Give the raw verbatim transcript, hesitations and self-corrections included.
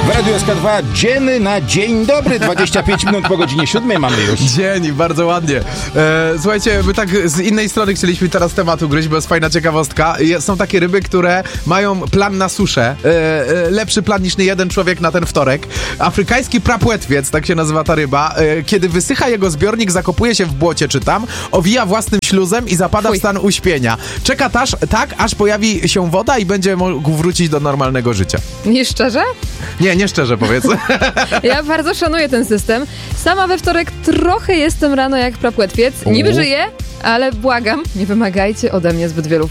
W Radiu S K dwa dzień na dzień dobry. dwadzieścia pięć minut po godzinie siódmej mamy już. Dzień, bardzo ładnie. E, słuchajcie, my tak z innej strony chcieliśmy teraz tematu gryźć, bo jest fajna ciekawostka. Są takie ryby, które mają plan na suszę. E, e, lepszy plan niż nie jeden człowiek na ten wtorek. Afrykański prapłetwiec, tak się nazywa ta ryba. E, kiedy wysycha jego zbiornik, zakopuje się w błocie, czy tam, owija własnym śluzem i zapada Fuj. w stan uśpienia. Czeka taż, tak, aż pojawi się woda i będzie mógł wrócić do normalnego życia. Nie szczerze? Nie, nie szczerze powiedz. Ja bardzo szanuję ten system. Sama we wtorek trochę jestem rano jak prapłetwiec. Niby żyję, ale błagam, nie wymagajcie ode mnie zbyt wielu